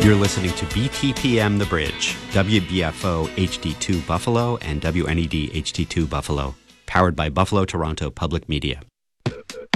You're listening to BTPM The Bridge, WBFO HD2 Buffalo and WNED HD2 Buffalo, powered by Buffalo Toronto Public Media.